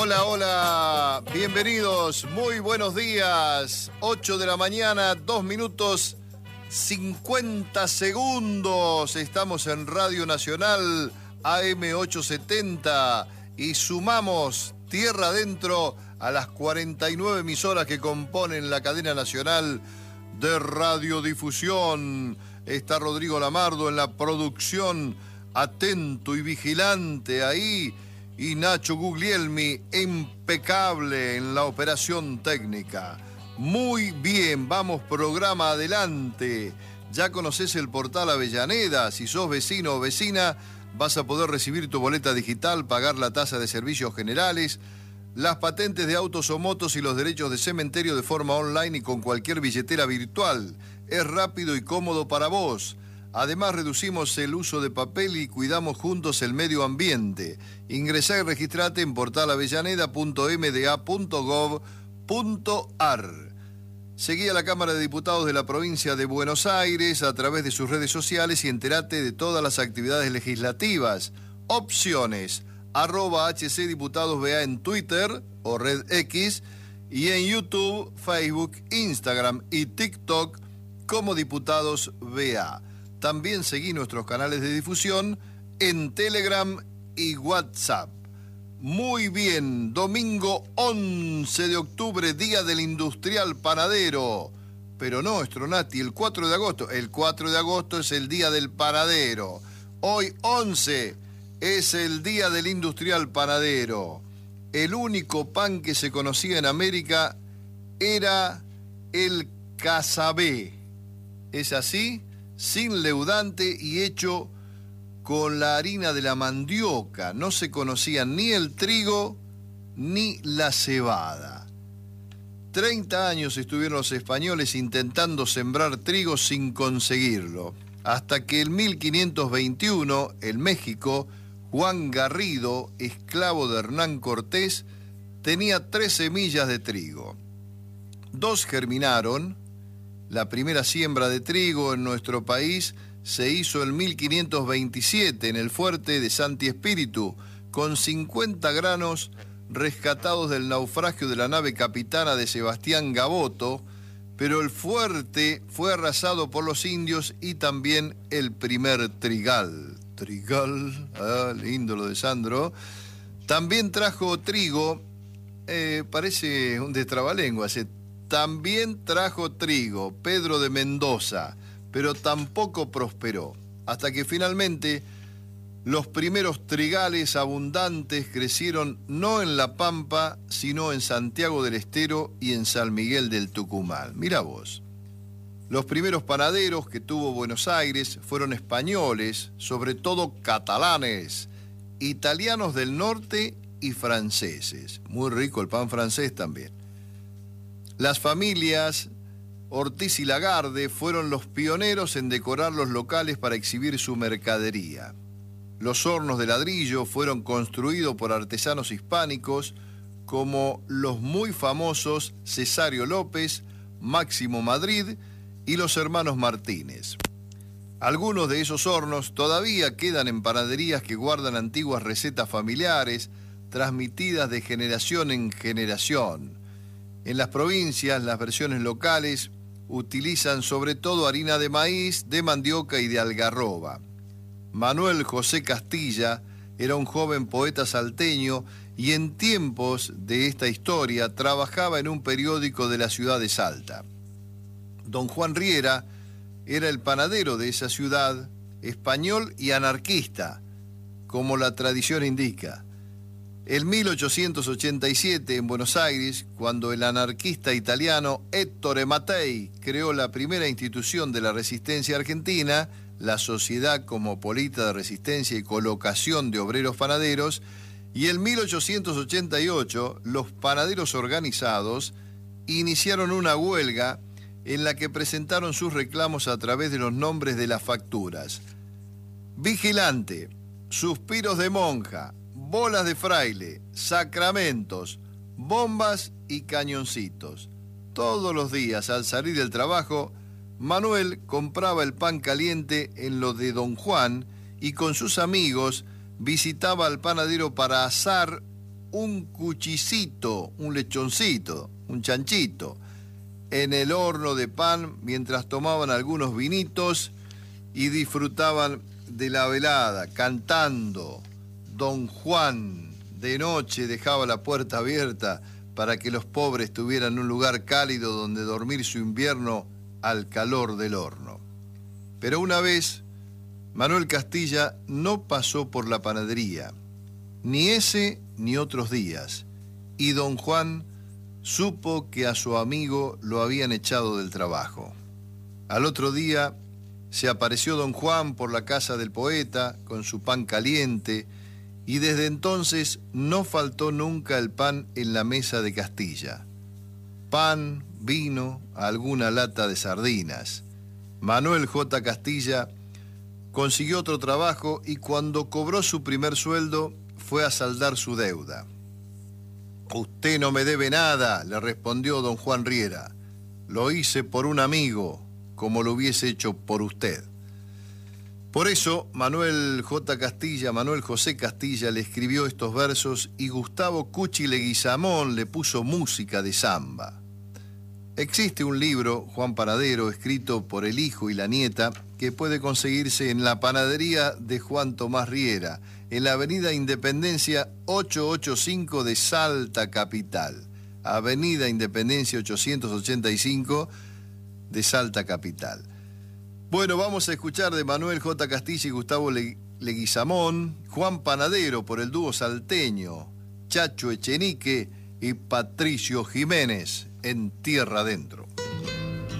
Hola, hola, bienvenidos, muy buenos días. 8 de la mañana, 2 minutos 50 segundos. Estamos en Radio Nacional AM 870 y sumamos tierra adentro a las 49 emisoras que componen la cadena nacional de radiodifusión. Está Rodrigo Lamardo en la producción, atento y vigilante ahí. Y Nacho Guglielmi, impecable en la operación técnica. Muy bien, vamos programa adelante. Ya conoces el portal Avellaneda. Si sos vecino o vecina, vas a poder recibir tu boleta digital, pagar la tasa de servicios generales, las patentes de autos o motos y los derechos de cementerio de forma online y con cualquier billetera virtual. Es rápido y cómodo para vos. Además, reducimos el uso de papel y cuidamos juntos el medio ambiente. Ingresá y registrate en portalavellaneda.mda.gov.ar. Seguí a la Cámara de Diputados de la provincia de Buenos Aires a través de sus redes sociales y entérate de todas las actividades legislativas. Opciones, @HCDiputadosBA en Twitter o Red X y en YouTube, Facebook, Instagram y TikTok como Diputados BA. También seguí nuestros canales de difusión en Telegram y WhatsApp. Muy bien, domingo 11 de octubre, Día del Industrial Panadero. Pero no, Stronati, el 4 de agosto. El 4 de agosto es el Día del Panadero. Hoy 11 es el Día del Industrial Panadero. El único pan que se conocía en América era el casabé. ¿Es así? Sin leudante y hecho con la harina de la mandioca. No se conocían ni el trigo ni la cebada. 30 años estuvieron los españoles intentando sembrar trigo sin conseguirlo. Hasta que en 1521, en México, Juan Garrido, esclavo de Hernán Cortés, tenía 3 semillas de trigo. 2 germinaron. La primera siembra de trigo en nuestro país se hizo en 1527 en el fuerte de Santi Espíritu, con 50 granos rescatados del naufragio de la nave capitana de Sebastián Gaboto, pero el fuerte fue arrasado por los indios y también el primer trigal. Trigal, lindo lo de Sandro. También trajo trigo, parece un destrabalenguas, también trajo trigo Pedro de Mendoza, pero tampoco prosperó, hasta que finalmente los primeros trigales abundantes crecieron no en La Pampa, sino en Santiago del Estero y en San Miguel del Tucumán. Mirá vos. Los primeros panaderos que tuvo Buenos Aires fueron españoles, sobre todo catalanes, italianos del norte y franceses. Muy rico el pan francés también. Las familias Ortiz y Lagarde fueron los pioneros en decorar los locales para exhibir su mercadería. Los hornos de ladrillo fueron construidos por artesanos hispánicos como los muy famosos Cesario López, Máximo Madrid y los hermanos Martínez. Algunos de esos hornos todavía quedan en panaderías que guardan antiguas recetas familiares transmitidas de generación en generación. En las provincias, las versiones locales utilizan sobre todo harina de maíz, de mandioca y de algarroba. Manuel José Castilla era un joven poeta salteño y en tiempos de esta historia trabajaba en un periódico de la ciudad de Salta. Don Juan Riera era el panadero de esa ciudad, español y anarquista, como la tradición indica. En 1887, en Buenos Aires, cuando el anarquista italiano Ettore Mattei creó la primera institución de la resistencia argentina, la Sociedad Cosmopolita de Resistencia y Colocación de Obreros Panaderos, y en 1888 los panaderos organizados iniciaron una huelga en la que presentaron sus reclamos a través de los nombres de las facturas: Vigilante, Suspiros de Monja, Bolas de Fraile, Sacramentos, Bombas y Cañoncitos. Todos los días al salir del trabajo, Manuel compraba el pan caliente en lo de Don Juan y con sus amigos visitaba al panadero para asar un cuchicito, un lechoncito, un chanchito, en el horno de pan mientras tomaban algunos vinitos y disfrutaban de la velada, cantando. Don Juan de noche dejaba la puerta abierta para que los pobres tuvieran un lugar cálido donde dormir su invierno al calor del horno. Pero una vez, Manuel Castilla no pasó por la panadería, ni ese ni otros días, y don Juan supo que a su amigo lo habían echado del trabajo. Al otro día se apareció don Juan por la casa del poeta con su pan caliente, y desde entonces no faltó nunca el pan en la mesa de Castilla. Pan, vino, alguna lata de sardinas. Manuel J. Castilla consiguió otro trabajo y cuando cobró su primer sueldo fue a saldar su deuda. «Usted no me debe nada», le respondió don Juan Riera. «Lo hice por un amigo, como lo hubiese hecho por usted». Por eso, Manuel José Castilla le escribió estos versos y Gustavo Cuchi Leguizamón le puso música de samba. Existe un libro, Juan Panadero, escrito por el hijo y la nieta, que puede conseguirse en la panadería de Juan Tomás Riera, en la avenida Independencia 885 de Salta Capital. Avenida Independencia 885 de Salta Capital. Bueno, vamos a escuchar de Manuel J. Castilla y Gustavo Leguizamón, Juan Panadero por el dúo salteño, Chacho Echenique y Patricio Jiménez, en Tierra Adentro.